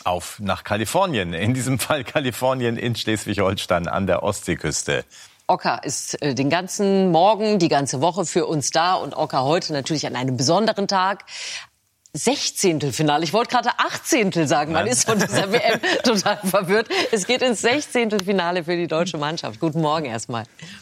Auf nach Kalifornien, in diesem Fall Kalifornien in Schleswig-Holstein an der Ostseeküste. Ocker ist den ganzen Morgen, die ganze Woche für uns da und Ocker heute natürlich an einem besonderen Tag. 16. Finale. Ich wollte gerade 18. sagen. Man ist von dieser WM total verwirrt. Es geht ins 16. Finale für die deutsche Mannschaft. Guten Morgen erstmal.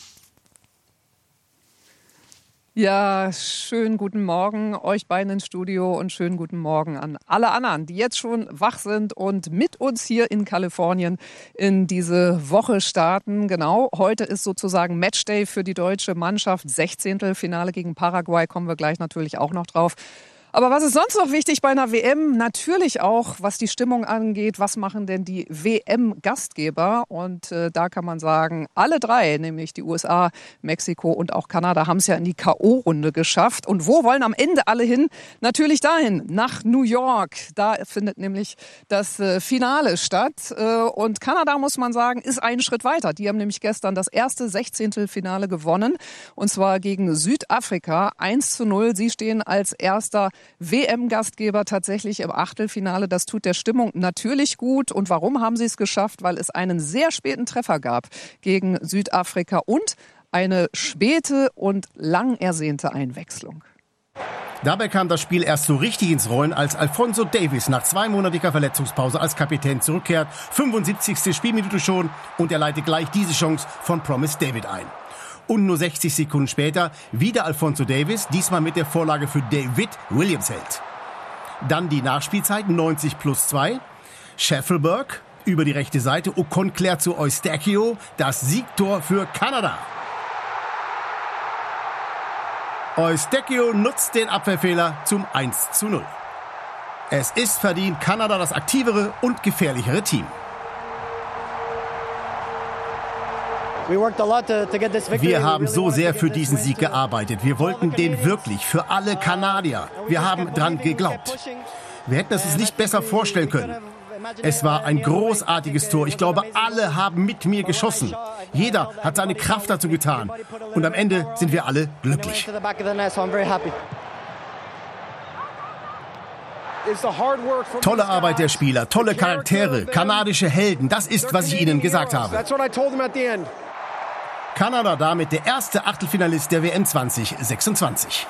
Ja, schönen guten Morgen euch beiden ins Studio und schönen guten Morgen an alle anderen, die jetzt schon wach sind und mit uns hier in Kalifornien in diese Woche starten. Genau, heute ist sozusagen Matchday für die deutsche Mannschaft. 16. Finale gegen Paraguay, kommen wir gleich natürlich auch noch drauf. Aber was ist sonst noch wichtig bei einer WM? Natürlich auch, was die Stimmung angeht. Was machen denn die WM-Gastgeber? Und da kann man sagen, alle drei, nämlich die USA, Mexiko und auch Kanada, haben es ja in die K.O.-Runde geschafft. Und wo wollen am Ende alle hin? Natürlich dahin, nach New York. Da findet nämlich das Finale statt. Und Kanada, muss man sagen, ist einen Schritt weiter. Die haben nämlich gestern das erste 16. Finale gewonnen. Und zwar gegen Südafrika 1:0. Sie stehen als erster WM-Gastgeber tatsächlich im Achtelfinale. Das tut der Stimmung natürlich gut. Und warum haben sie es geschafft? Weil es einen sehr späten Treffer gab gegen Südafrika und eine späte und lang ersehnte Einwechslung. Dabei kam das Spiel erst so richtig ins Rollen, als Alphonso Davies nach 2-monatiger Verletzungspause als Kapitän zurückkehrt. 75. Spielminute schon und er leitet gleich diese Chance von Promise David ein. Und nur 60 Sekunden später wieder Alphonso Davies, diesmal mit der Vorlage für David Williams hält. Dann die Nachspielzeit 90+2. Scheffelberg über die rechte Seite. Ocon klärt zu Eustachio. Das Siegtor für Kanada. Eustachio nutzt den Abwehrfehler zum 1:0. Es ist verdient Kanada das aktivere und gefährlichere Team. Wir haben so sehr für diesen Sieg gearbeitet. Wir wollten den wirklich für alle Kanadier. Wir haben dran geglaubt. Wir hätten es uns nicht besser vorstellen können. Es war ein großartiges Tor. Ich glaube, alle haben mit mir geschossen. Jeder hat seine Kraft dazu getan. Und am Ende sind wir alle glücklich. Tolle Arbeit der Spieler, tolle Charaktere, kanadische Helden. Das ist, was ich ihnen gesagt habe. Kanada damit der erste Achtelfinalist der WM 2026.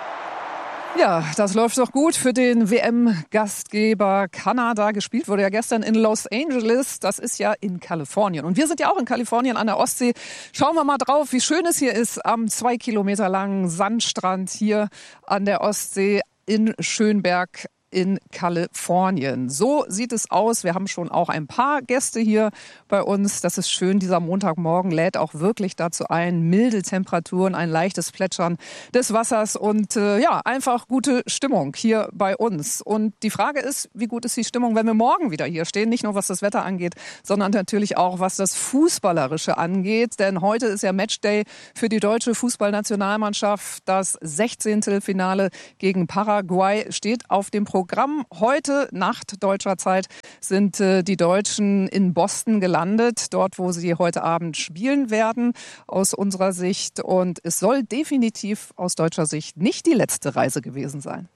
Ja, das läuft doch gut für den WM-Gastgeber Kanada. Gespielt wurde ja gestern in Los Angeles. Das ist ja in Kalifornien. Und wir sind ja auch in Kalifornien an der Ostsee. Schauen wir mal drauf, wie schön es hier ist am 2 Kilometer langen Sandstrand hier an der Ostsee in Schönberg in Kalifornien. So sieht es aus. Wir haben schon auch ein paar Gäste hier bei uns. Das ist schön. Dieser Montagmorgen lädt auch wirklich dazu ein. Milde Temperaturen, ein leichtes Plätschern des Wassers und ja, einfach gute Stimmung hier bei uns. Und die Frage ist, wie gut ist die Stimmung, wenn wir morgen wieder hier stehen? Nicht nur was das Wetter angeht, sondern natürlich auch was das Fußballerische angeht. Denn heute ist ja Matchday für die deutsche Fußballnationalmannschaft. Das 16. Finale gegen Paraguay steht auf dem Programm. Heute Nacht deutscher Zeit sind die Deutschen in Boston gelandet, dort wo sie heute Abend spielen werden aus unserer Sicht. Und es soll definitiv aus deutscher Sicht nicht die letzte Reise gewesen sein.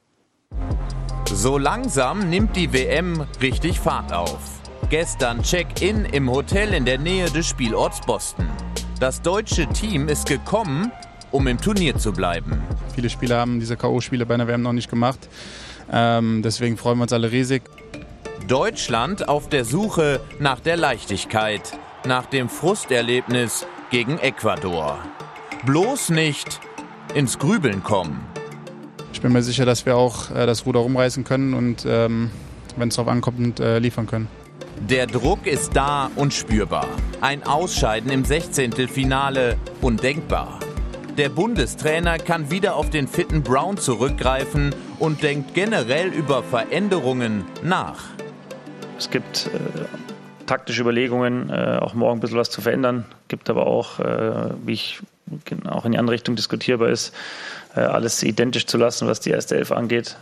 So langsam nimmt die WM richtig Fahrt auf. Gestern Check-in im Hotel in der Nähe des Spielorts Boston. Das deutsche Team ist gekommen, um im Turnier zu bleiben. Viele Spieler haben diese K.O.-Spiele bei einer WM noch nicht gemacht. Deswegen freuen wir uns alle riesig. Deutschland auf der Suche nach der Leichtigkeit, nach dem Frusterlebnis gegen Ecuador. Bloß nicht ins Grübeln kommen. Ich bin mir sicher, dass wir auch das Ruder rumreißen können und wenn es darauf ankommt, liefern können. Der Druck ist da und spürbar. Ein Ausscheiden im 16. Finale undenkbar. Der Bundestrainer kann wieder auf den fitten Brown zurückgreifen und denkt generell über Veränderungen nach. Es gibt taktische Überlegungen, auch morgen ein bisschen was zu verändern. Gibt aber auch, wie ich auch in die andere Richtung diskutierbar ist, alles identisch zu lassen, was die erste Elf angeht.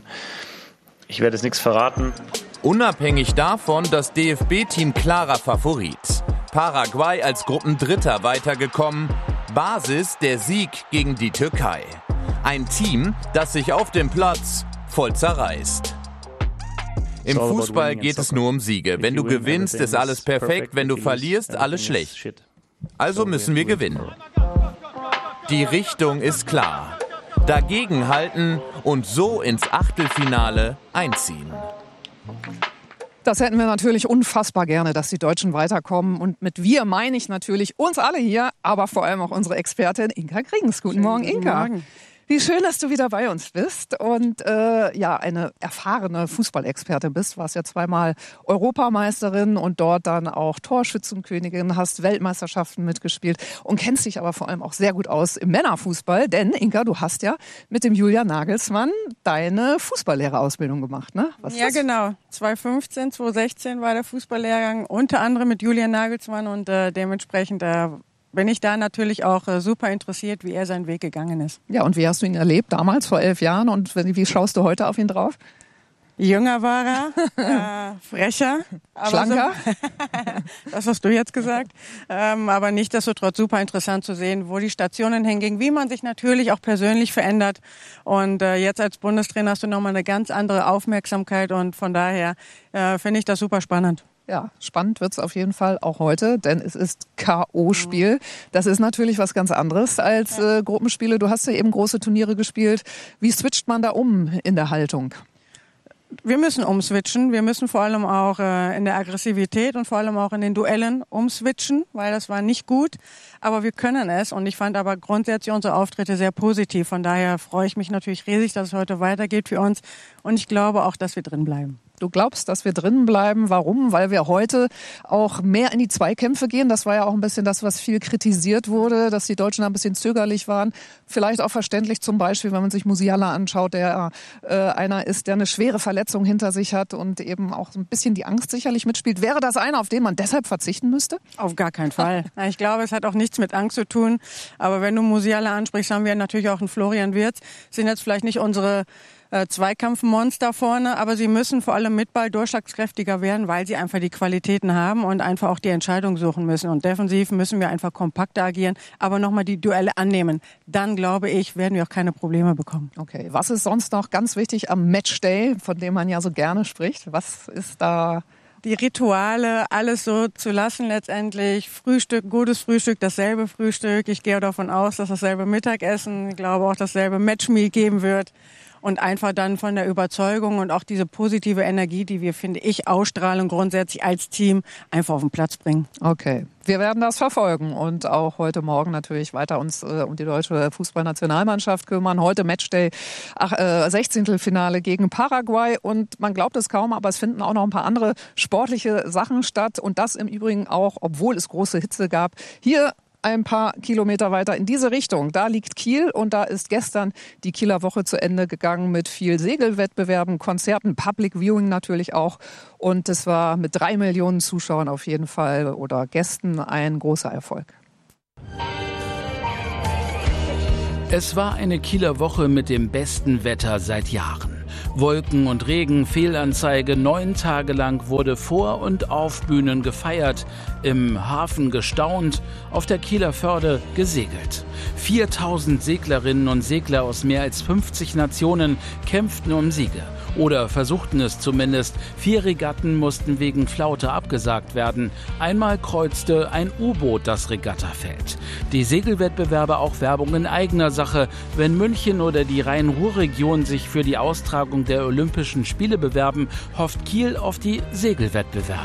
Ich werde jetzt nichts verraten. Unabhängig davon das DFB-Team klarer Favorit. Paraguay als Gruppendritter weitergekommen. Basis der Sieg gegen die Türkei. Ein Team, das sich auf dem Platz voll zerreißt. Im Fußball geht es nur um Siege. Wenn du gewinnst, ist alles perfekt. Wenn du verlierst, alles schlecht. Also müssen wir gewinnen. Die Richtung ist klar. Dagegenhalten und so ins Achtelfinale einziehen. Das hätten wir natürlich unfassbar gerne, dass die Deutschen weiterkommen. Und mit wir meine ich natürlich uns alle hier, aber vor allem auch unsere Expertin Inka Grings. Guten Morgen, Inka. Guten Morgen. Wie schön, dass du wieder bei uns bist und eine erfahrene Fußballexpertin bist. Warst ja zweimal Europameisterin und dort dann auch Torschützenkönigin, hast Weltmeisterschaften mitgespielt und kennst dich aber vor allem auch sehr gut aus im Männerfußball. Denn, Inka, du hast ja mit dem Julian Nagelsmann deine Fußballlehrerausbildung gemacht, ne? Was ja, genau. 2015, 2016 war der Fußballlehrgang, unter anderem mit Julian Nagelsmann und dementsprechend bin ich da natürlich auch super interessiert, wie er seinen Weg gegangen ist. Ja, und wie hast du ihn erlebt damals, vor 11 Jahren? Und wie schaust du heute auf ihn drauf? Jünger war er, frecher. Schlanker? Das hast du jetzt gesagt. Aber nichtsdestotrotz super interessant zu sehen, wo die Stationen hingingen, wie man sich natürlich auch persönlich verändert. Und jetzt als Bundestrainer hast du nochmal eine ganz andere Aufmerksamkeit und von daher finde ich das super spannend. Ja, spannend wird's auf jeden Fall auch heute, denn es ist K.O.-Spiel. Das ist natürlich was ganz anderes als Gruppenspiele. Du hast ja eben große Turniere gespielt. Wie switcht man da um in der Haltung? Wir müssen umswitchen. Wir müssen vor allem auch in der Aggressivität und vor allem auch in den Duellen umswitchen, weil das war nicht gut. Aber wir können es und ich fand aber grundsätzlich unsere Auftritte sehr positiv. Von daher freue ich mich natürlich riesig, dass es heute weitergeht für uns und ich glaube auch, dass wir drin bleiben. Du glaubst, dass wir drinnen bleiben. Warum? Weil wir heute auch mehr in die Zweikämpfe gehen. Das war ja auch ein bisschen das, was viel kritisiert wurde, dass die Deutschen ein bisschen zögerlich waren. Vielleicht auch verständlich zum Beispiel, wenn man sich Musiala anschaut, der einer ist, der eine schwere Verletzung hinter sich hat und eben auch so ein bisschen die Angst sicherlich mitspielt. Wäre das einer, auf den man deshalb verzichten müsste? Auf gar keinen Fall. Ich glaube, es hat auch nichts mit Angst zu tun. Aber wenn du Musiala ansprichst, haben wir natürlich auch einen Florian Wirtz. Sind jetzt vielleicht nicht unsere Zweikampfmonster vorne, aber sie müssen vor allem mit Ball durchschlagskräftiger werden, weil sie einfach die Qualitäten haben und einfach auch die Entscheidung suchen müssen. Und defensiv müssen wir einfach kompakter agieren, aber nochmal die Duelle annehmen. Dann, glaube ich, werden wir auch keine Probleme bekommen. Okay, was ist sonst noch ganz wichtig am Matchday, von dem man ja so gerne spricht? Was ist da? Die Rituale, alles so zu lassen letztendlich. Frühstück, gutes Frühstück, dasselbe Frühstück. Ich gehe davon aus, dass dasselbe Mittagessen, ich glaube auch dasselbe Matchmeal geben wird. Und einfach dann von der Überzeugung und auch diese positive Energie, die wir, finde ich, ausstrahlen grundsätzlich als Team, einfach auf den Platz bringen. Okay, wir werden das verfolgen und auch heute Morgen natürlich weiter uns um die deutsche Fußballnationalmannschaft kümmern. Heute Matchday, 16. Finale gegen Paraguay und man glaubt es kaum, aber es finden auch noch ein paar andere sportliche Sachen statt und das im Übrigen auch, obwohl es große Hitze gab. Hier ein paar Kilometer weiter in diese Richtung. Da liegt Kiel und da ist gestern die Kieler Woche zu Ende gegangen mit viel Segelwettbewerben, Konzerten, Public Viewing natürlich auch. Und es war mit 3 Millionen Zuschauern auf jeden Fall oder Gästen ein großer Erfolg. Es war eine Kieler Woche mit dem besten Wetter seit Jahren. Wolken und Regen, Fehlanzeige, 9 Tage lang wurde vor und auf Bühnen gefeiert, im Hafen gestaunt, auf der Kieler Förde gesegelt. 4000 Seglerinnen und Segler aus mehr als 50 Nationen kämpften um Siege. Oder versuchten es zumindest. 4 Regatten mussten wegen Flaute abgesagt werden. Einmal kreuzte ein U-Boot das Regattafeld. Die Segelwettbewerbe auch Werbung in eigener Sache. Wenn München oder die Rhein-Ruhr-Region sich für die Austragung der Olympischen Spiele bewerben, hofft Kiel auf die Segelwettbewerbe.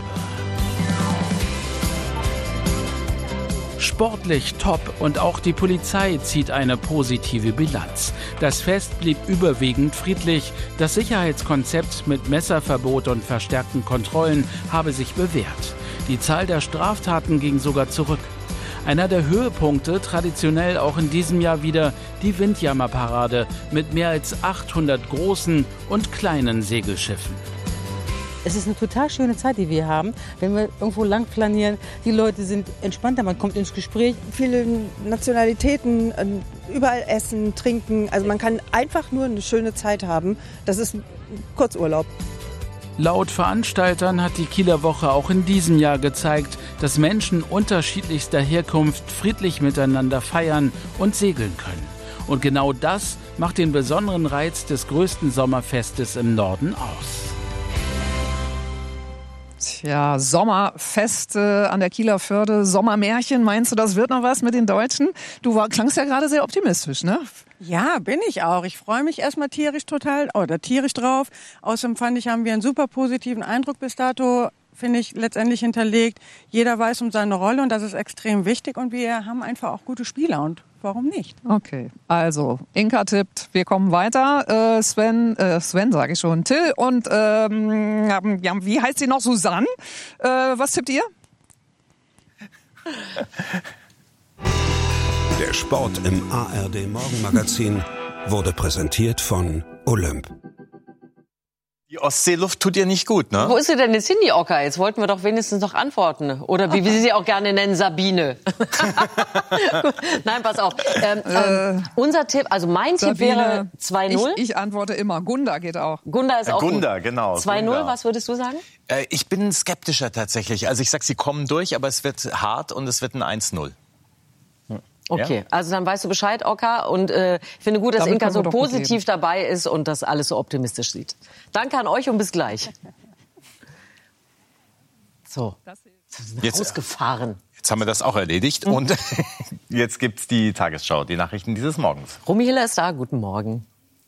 Sportlich top und auch die Polizei zieht eine positive Bilanz. Das Fest blieb überwiegend friedlich. Das Sicherheitskonzept mit Messerverbot und verstärkten Kontrollen habe sich bewährt. Die Zahl der Straftaten ging sogar zurück. Einer der Höhepunkte, traditionell auch in diesem Jahr wieder, die Windjammerparade mit mehr als 800 großen und kleinen Segelschiffen. Es ist eine total schöne Zeit, die wir haben, wenn wir irgendwo lang planieren. Die Leute sind entspannter, man kommt ins Gespräch. Viele Nationalitäten, überall essen, trinken. Also man kann einfach nur eine schöne Zeit haben. Das ist Kurzurlaub. Laut Veranstaltern hat die Kieler Woche auch in diesem Jahr gezeigt, dass Menschen unterschiedlichster Herkunft friedlich miteinander feiern und segeln können. Und genau das macht den besonderen Reiz des größten Sommerfestes im Norden aus. Tja, Sommerfeste an der Kieler Förde, Sommermärchen. Meinst du, das wird noch was mit den Deutschen? Du klangst ja gerade sehr optimistisch, ne? Ja, bin ich auch. Ich freue mich erstmal tierisch drauf. Außerdem fand ich, haben wir einen super positiven Eindruck bis dato, finde ich, letztendlich hinterlegt. Jeder weiß um seine Rolle und das ist extrem wichtig und wir haben einfach auch gute Spieler und warum nicht? Okay, also Inka tippt, wir kommen weiter. Sven sage ich schon, Till und wie heißt sie noch? Susanne. Was tippt ihr? Der Sport im ARD Morgenmagazin wurde präsentiert von Olymp. Die Ostseeluft tut ihr nicht gut, ne? Wo ist sie denn jetzt hin, die Ocker? Jetzt wollten wir doch wenigstens noch antworten. Oder wie Sie sie auch gerne nennen, Sabine. Nein, pass auf. Unser Tipp, also mein Sabine, Tipp wäre 2-0. Ich antworte immer. Gunda geht auch. Gunda ist auch Gunda, gut. Genau. 2-0, was würdest du sagen? Ich bin skeptischer tatsächlich. Also ich sag, sie kommen durch, aber es wird hart und es wird ein 1-0. Okay, also dann weißt du Bescheid, Ocker. Und ich finde gut, dass Damit Inka so positiv dabei ist und das alles so optimistisch sieht. Danke an euch und bis gleich. So, jetzt ausgefahren. Jetzt haben wir das auch erledigt und jetzt gibt's die Tagesschau, die Nachrichten dieses Morgens. Romy Hiller ist da, guten Morgen.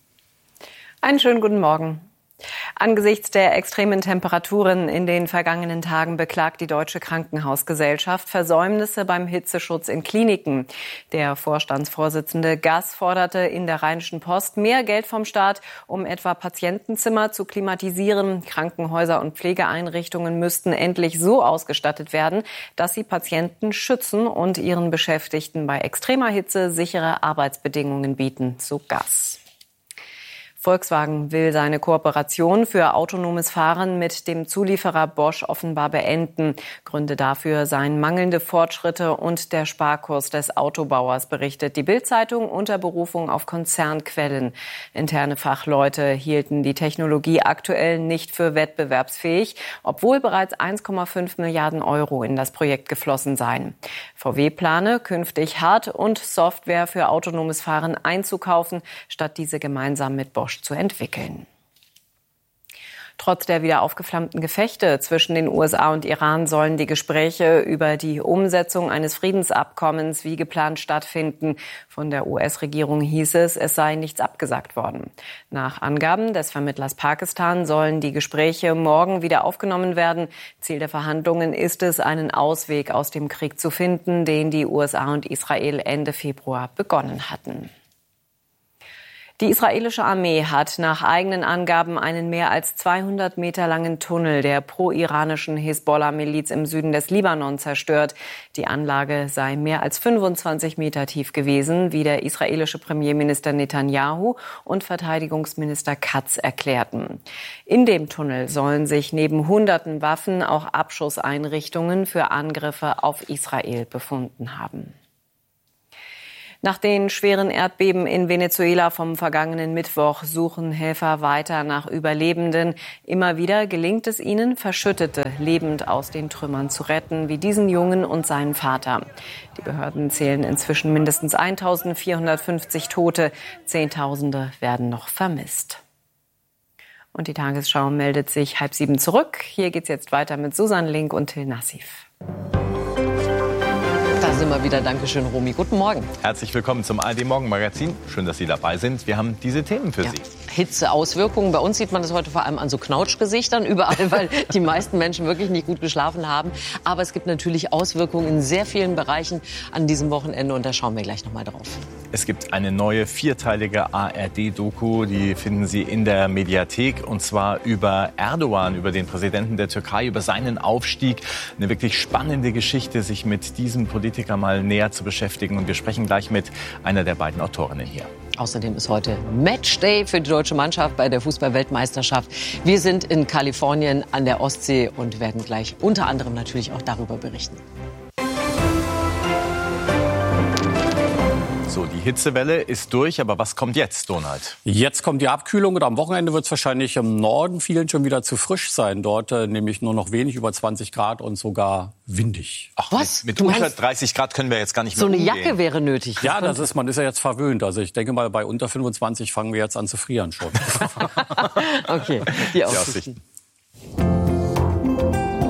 Einen schönen guten Morgen. Angesichts der extremen Temperaturen in den vergangenen Tagen beklagt die Deutsche Krankenhausgesellschaft Versäumnisse beim Hitzeschutz in Kliniken. Der Vorstandsvorsitzende Gass forderte in der Rheinischen Post mehr Geld vom Staat, um etwa Patientenzimmer zu klimatisieren. Krankenhäuser und Pflegeeinrichtungen müssten endlich so ausgestattet werden, dass sie Patienten schützen und ihren Beschäftigten bei extremer Hitze sichere Arbeitsbedingungen bieten, so Gass. Volkswagen will seine Kooperation für autonomes Fahren mit dem Zulieferer Bosch offenbar beenden. Gründe dafür seien mangelnde Fortschritte und der Sparkurs des Autobauers, berichtet die Bild-Zeitung unter Berufung auf Konzernquellen. Interne Fachleute hielten die Technologie aktuell nicht für wettbewerbsfähig, obwohl bereits 1,5 Milliarden Euro in das Projekt geflossen seien. VW plane, künftig Hard- und Software für autonomes Fahren einzukaufen, statt diese gemeinsam mit Bosch zu entwickeln. Trotz der wieder aufgeflammten Gefechte zwischen den USA und Iran sollen die Gespräche über die Umsetzung eines Friedensabkommens wie geplant stattfinden. Von der US-Regierung hieß es, es sei nichts abgesagt worden. Nach Angaben des Vermittlers Pakistan sollen die Gespräche morgen wieder aufgenommen werden. Ziel der Verhandlungen ist es, einen Ausweg aus dem Krieg zu finden, den die USA und Israel Ende Februar begonnen hatten. Die israelische Armee hat nach eigenen Angaben einen mehr als 200 Meter langen Tunnel der pro-iranischen Hisbollah-Miliz im Süden des Libanon zerstört. Die Anlage sei mehr als 25 Meter tief gewesen, wie der israelische Premierminister Netanyahu und Verteidigungsminister Katz erklärten. In dem Tunnel sollen sich neben hunderten Waffen auch Abschusseinrichtungen für Angriffe auf Israel befunden haben. Nach den schweren Erdbeben in Venezuela vom vergangenen Mittwoch suchen Helfer weiter nach Überlebenden. Immer wieder gelingt es ihnen, Verschüttete lebend aus den Trümmern zu retten, wie diesen Jungen und seinen Vater. Die Behörden zählen inzwischen mindestens 1450 Tote. Zehntausende werden noch vermisst. Und die Tagesschau meldet sich 6:30 zurück. Hier geht's jetzt weiter mit Susanne Link und Till Nassif. Da sind wir wieder. Dankeschön, Romy. Guten Morgen. Herzlich willkommen zum ARD Morgenmagazin. Schön, dass Sie dabei sind. Wir haben diese Themen für Sie. Hitzeauswirkungen. Bei uns sieht man das heute vor allem an so Knautschgesichtern überall, weil die meisten Menschen wirklich nicht gut geschlafen haben. Aber es gibt natürlich Auswirkungen in sehr vielen Bereichen an diesem Wochenende und da schauen wir gleich noch mal drauf. Es gibt eine neue vierteilige ARD-Doku, die finden Sie in der Mediathek und zwar über Erdogan, über den Präsidenten der Türkei, über seinen Aufstieg. Eine wirklich spannende Geschichte, sich mit diesem Politiker mal näher zu beschäftigen und wir sprechen gleich mit einer der beiden Autorinnen hier. Außerdem ist heute Matchday für die deutsche Mannschaft bei der Fußball-Weltmeisterschaft. Wir sind in Kalifornien an der Ostsee und werden gleich unter anderem natürlich auch darüber berichten. So, die Hitzewelle ist durch, aber was kommt jetzt, Donald? Jetzt kommt die Abkühlung und am Wochenende wird es wahrscheinlich im Norden vielen schon wieder zu frisch sein. Dort nämlich nur noch wenig über 20 Grad und sogar windig. Ach was? Mit unter 30 Grad können wir jetzt gar nicht mehr umgehen. So eine Jacke wäre nötig. Ja, man ist ja jetzt verwöhnt. Also ich denke mal, bei unter 25 fangen wir jetzt an zu frieren schon. Okay, die Aussichten.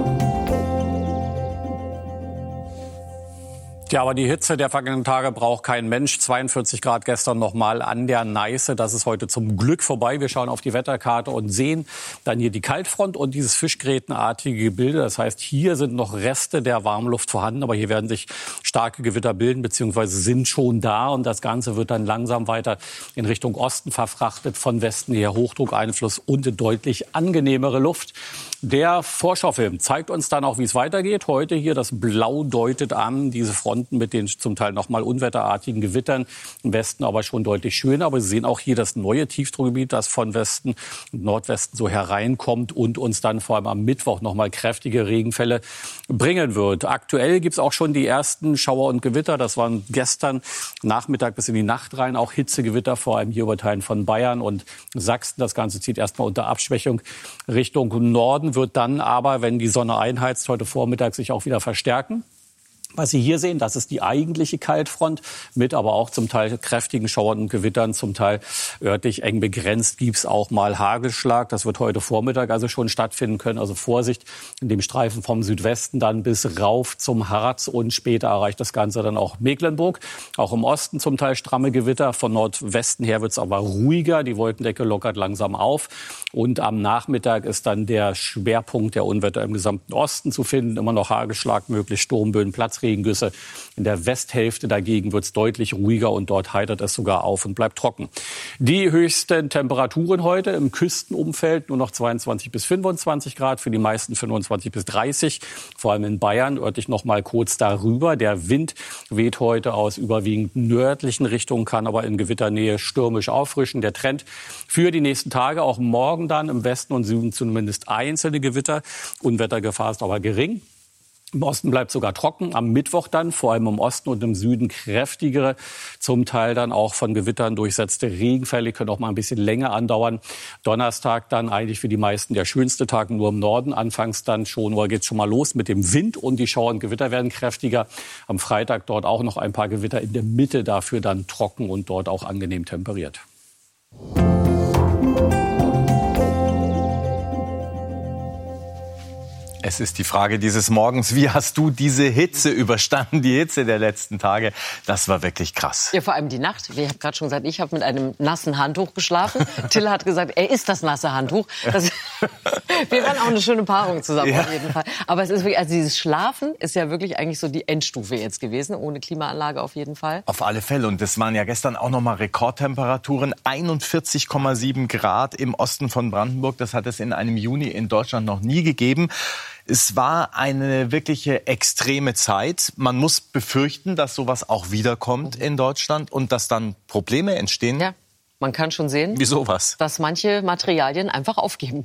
Ja, aber die Hitze der vergangenen Tage braucht kein Mensch. 42 Grad gestern noch mal an der Neiße. Das ist heute zum Glück vorbei. Wir schauen auf die Wetterkarte und sehen dann hier die Kaltfront und dieses fischgrätenartige Gebilde. Das heißt, hier sind noch Reste der Warmluft vorhanden, aber hier werden sich starke Gewitter bilden, beziehungsweise sind schon da. Und das Ganze wird dann langsam weiter in Richtung Osten verfrachtet. Von Westen her Hochdruckeinfluss und deutlich angenehmere Luft. Der Vorschaufilm zeigt uns dann auch, wie es weitergeht. Heute hier das Blau deutet an, diese Fronten mit den zum Teil noch mal unwetterartigen Gewittern. Im Westen aber schon deutlich schöner. Aber Sie sehen auch hier das neue Tiefdruckgebiet, das von Westen und Nordwesten so hereinkommt und uns dann vor allem am Mittwoch noch mal kräftige Regenfälle bringen wird. Aktuell gibt es auch schon die ersten Schauer und Gewitter. Das waren gestern Nachmittag bis in die Nacht rein. Auch Hitzegewitter, vor allem hier über Teilen von Bayern und Sachsen. Das Ganze zieht erstmal unter Abschwächung Richtung Norden, wird dann aber, wenn die Sonne einheizt, heute Vormittag sich auch wieder verstärken. Was Sie hier sehen, das ist die eigentliche Kaltfront mit aber auch zum Teil kräftigen Schauern und Gewittern, zum Teil örtlich eng begrenzt. Gibt's auch mal Hagelschlag. Das wird heute Vormittag also schon stattfinden können. Also Vorsicht in dem Streifen vom Südwesten dann bis rauf zum Harz und später erreicht das Ganze dann auch Mecklenburg. Auch im Osten zum Teil stramme Gewitter. Von Nordwesten her wird's aber ruhiger. Die Wolkendecke lockert langsam auf. Und am Nachmittag ist dann der Schwerpunkt der Unwetter im gesamten Osten zu finden. Immer noch Hagelschlag möglich, Sturmböen, Platzregengüsse. In der Westhälfte dagegen wird es deutlich ruhiger und dort heitert es sogar auf und bleibt trocken. Die höchsten Temperaturen heute im Küstenumfeld nur noch 22 bis 25 Grad, für die meisten 25 bis 30. Vor allem in Bayern örtlich noch mal kurz darüber. Der Wind weht heute aus überwiegend nördlichen Richtungen, kann aber in Gewitternähe stürmisch auffrischen. Der Trend für die nächsten Tage, auch morgen dann im Westen und Süden zumindest einzelne Gewitter. Unwettergefahr ist aber gering. Im Osten bleibt sogar trocken. Am Mittwoch dann, vor allem im Osten und im Süden, kräftigere, zum Teil dann auch von Gewittern durchsetzte Regenfälle, können auch mal ein bisschen länger andauern. Donnerstag dann eigentlich für die meisten der schönste Tag, nur im Norden. Anfangs dann schon, oder geht's schon mal los mit dem Wind und die Schauer und Gewitter werden kräftiger. Am Freitag dort auch noch ein paar Gewitter, in der Mitte dafür dann trocken und dort auch angenehm temperiert. Es ist die Frage dieses Morgens, wie hast du diese Hitze überstanden, die Hitze der letzten Tage? Das war wirklich krass. Ja, vor allem die Nacht. Ich habe gerade schon gesagt, ich habe mit einem nassen Handtuch geschlafen. Till hat gesagt, er ist das nasse Handtuch. Wir waren auch eine schöne Paarung zusammen, ja. Auf jeden Fall. Aber es ist wirklich, also dieses Schlafen ist ja wirklich eigentlich so die Endstufe jetzt gewesen, ohne Klimaanlage auf jeden Fall. Auf alle Fälle. Und das waren ja gestern auch noch mal Rekordtemperaturen. 41,7 Grad im Osten von Brandenburg. Das hat es in einem Juni in Deutschland noch nie gegeben. Es war eine wirkliche extreme Zeit. Man muss befürchten, dass sowas auch wiederkommt in Deutschland und dass dann Probleme entstehen. Ja, man kann schon sehen, wieso was? Dass manche Materialien einfach aufgeben.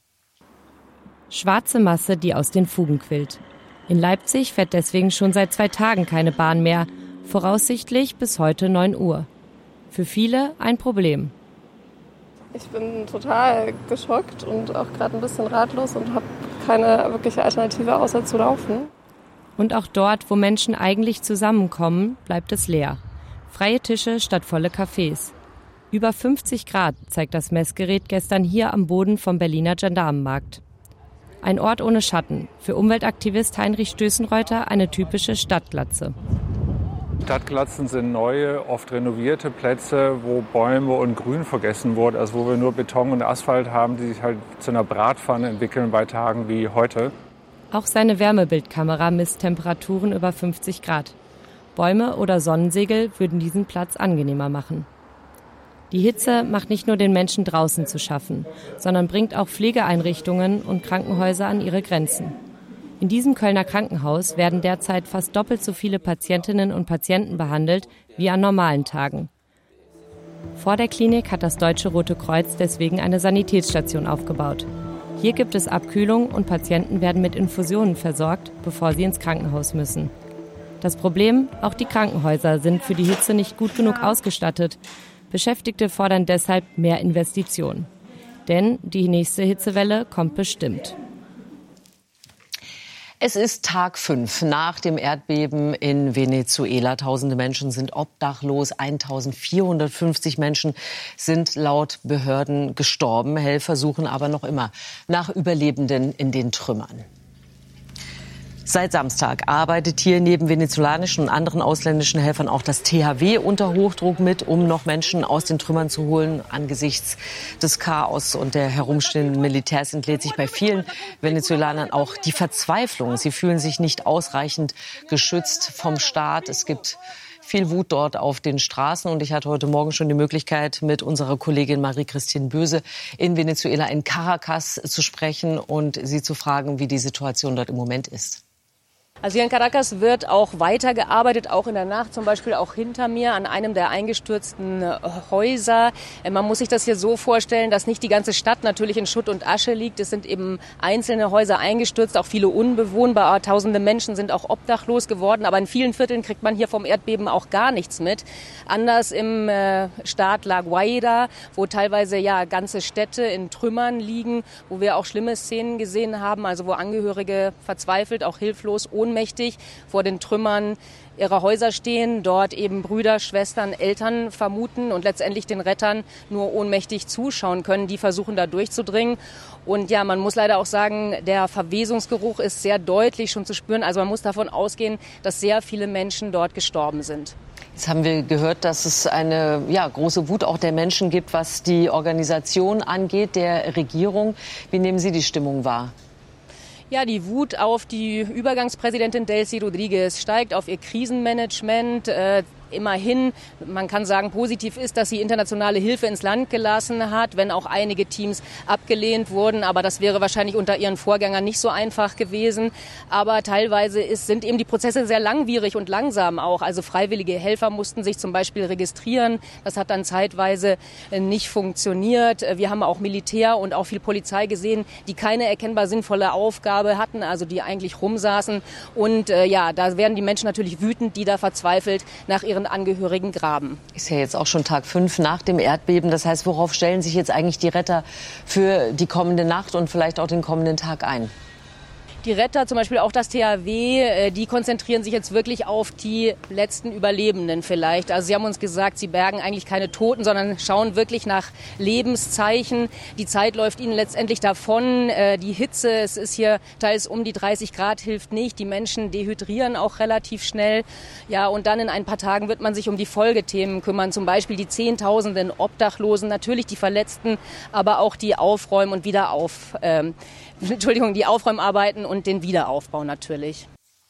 Schwarze Masse, die aus den Fugen quillt. In Leipzig fährt deswegen schon seit 2 Tagen keine Bahn mehr. Voraussichtlich bis heute 9 Uhr. Für viele ein Problem. Ich bin total geschockt und auch gerade ein bisschen ratlos und habe keine wirkliche Alternative außer zu laufen. Und auch dort, wo Menschen eigentlich zusammenkommen, bleibt es leer. Freie Tische statt volle Cafés. Über 50 Grad zeigt das Messgerät gestern hier am Boden vom Berliner Gendarmenmarkt. Ein Ort ohne Schatten. Für Umweltaktivist Heinrich Stößenreuter eine typische Stadtglatze. Stadtglatzen sind neue, oft renovierte Plätze, wo Bäume und Grün vergessen wurde. Also wo wir nur Beton und Asphalt haben, die sich halt zu einer Bratpfanne entwickeln bei Tagen wie heute. Auch seine Wärmebildkamera misst Temperaturen über 50 Grad. Bäume oder Sonnensegel würden diesen Platz angenehmer machen. Die Hitze macht nicht nur den Menschen draußen zu schaffen, sondern bringt auch Pflegeeinrichtungen und Krankenhäuser an ihre Grenzen. In diesem Kölner Krankenhaus werden derzeit fast doppelt so viele Patientinnen und Patienten behandelt wie an normalen Tagen. Vor der Klinik hat das Deutsche Rote Kreuz deswegen eine Sanitätsstation aufgebaut. Hier gibt es Abkühlung und Patienten werden mit Infusionen versorgt, bevor sie ins Krankenhaus müssen. Das Problem, auch die Krankenhäuser sind für die Hitze nicht gut genug ausgestattet. Beschäftigte fordern deshalb mehr Investitionen. Denn die nächste Hitzewelle kommt bestimmt. Es ist Tag 5 nach dem Erdbeben in Venezuela. Tausende Menschen sind obdachlos. 1450 Menschen sind laut Behörden gestorben. Helfer suchen aber noch immer nach Überlebenden in den Trümmern. Seit Samstag arbeitet hier neben venezolanischen und anderen ausländischen Helfern auch das THW unter Hochdruck mit, um noch Menschen aus den Trümmern zu holen. Angesichts des Chaos und der herumstehenden Militärs entlädt sich bei vielen Venezolanern auch die Verzweiflung. Sie fühlen sich nicht ausreichend geschützt vom Staat. Es gibt viel Wut dort auf den Straßen. Und ich hatte heute Morgen schon die Möglichkeit, mit unserer Kollegin Marie-Christine Böse in Venezuela in Caracas zu sprechen und sie zu fragen, wie die Situation dort im Moment ist. Also hier in Caracas wird auch weitergearbeitet, auch in der Nacht, zum Beispiel auch hinter mir an einem der eingestürzten Häuser. Man muss sich das hier so vorstellen, dass nicht die ganze Stadt natürlich in Schutt und Asche liegt. Es sind eben einzelne Häuser eingestürzt, auch viele unbewohnbar. Tausende Menschen sind auch obdachlos geworden. Aber in vielen Vierteln kriegt man hier vom Erdbeben auch gar nichts mit. Anders im Staat La Guaira, wo teilweise ja ganze Städte in Trümmern liegen, wo wir auch schlimme Szenen gesehen haben, also wo Angehörige verzweifelt, auch hilflos, ohnmächtig vor den Trümmern ihrer Häuser stehen, dort eben Brüder, Schwestern, Eltern vermuten und letztendlich den Rettern nur ohnmächtig zuschauen können. Die versuchen da durchzudringen. Und ja, man muss leider auch sagen, der Verwesungsgeruch ist sehr deutlich schon zu spüren. Also man muss davon ausgehen, dass sehr viele Menschen dort gestorben sind. Jetzt haben wir gehört, dass es eine große Wut auch der Menschen gibt, was die Organisation angeht, der Regierung. Wie nehmen Sie die Stimmung wahr? Ja, die Wut auf die Übergangspräsidentin Delcy Rodriguez steigt, auf ihr Krisenmanagement. Immerhin, man kann sagen, positiv ist, dass sie internationale Hilfe ins Land gelassen hat, wenn auch einige Teams abgelehnt wurden. Aber das wäre wahrscheinlich unter ihren Vorgängern nicht so einfach gewesen. Aber teilweise sind eben die Prozesse sehr langwierig und langsam auch. Also freiwillige Helfer mussten sich zum Beispiel registrieren. Das hat dann zeitweise nicht funktioniert. Wir haben auch Militär und auch viel Polizei gesehen, die keine erkennbar sinnvolle Aufgabe hatten, also die eigentlich rumsaßen. Und da werden die Menschen natürlich wütend, die da verzweifelt nach ihren Angehörigen graben. Ist ja jetzt auch schon Tag 5 nach dem Erdbeben. Das heißt, worauf stellen sich jetzt eigentlich die Retter für die kommende Nacht und vielleicht auch den kommenden Tag ein? Die Retter, zum Beispiel auch das THW, die konzentrieren sich jetzt wirklich auf die letzten Überlebenden vielleicht. Also sie haben uns gesagt, sie bergen eigentlich keine Toten, sondern schauen wirklich nach Lebenszeichen. Die Zeit läuft ihnen letztendlich davon. Die Hitze, es ist hier teils um die 30 Grad, hilft nicht. Die Menschen dehydrieren auch relativ schnell. Ja, und dann in ein paar Tagen wird man sich um die Folgethemen kümmern. Zum Beispiel die Zehntausenden Obdachlosen, natürlich die Verletzten, aber auch die Aufräumen und die Aufräumarbeiten und den Wiederaufbau natürlich.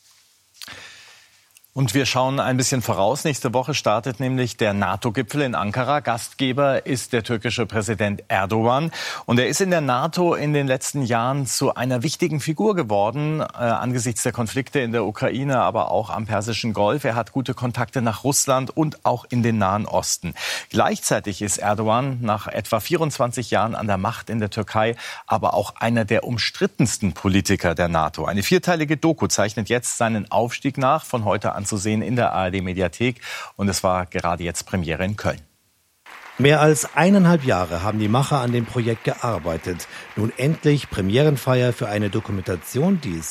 Und wir schauen ein bisschen voraus. Nächste Woche startet nämlich der NATO-Gipfel in Ankara. Gastgeber ist der türkische Präsident Erdogan. Und er ist in der NATO in den letzten Jahren zu einer wichtigen Figur geworden, angesichts der Konflikte in der Ukraine, aber auch am Persischen Golf. Er hat gute Kontakte nach Russland und auch in den Nahen Osten. Gleichzeitig ist Erdogan nach etwa 24 Jahren an der Macht in der Türkei aber auch einer der umstrittensten Politiker der NATO. Eine 4-teilige Doku zeichnet jetzt seinen Aufstieg nach, von heute an zu sehen in der ARD-Mediathek. Und es war gerade jetzt Premiere in Köln. Mehr als 1,5 Jahre haben die Macher an dem Projekt gearbeitet. Nun endlich Premierenfeier für eine Dokumentation, die es